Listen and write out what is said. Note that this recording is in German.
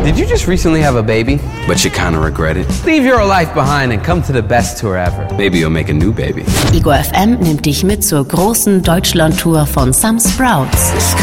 Did you just recently have a baby? But you kind of regret it? Leave your life behind and come to the best tour ever. Maybe you'll make a new baby. Ego FM nimmt dich mit zur großen Deutschland-Tour von Some Sprouts.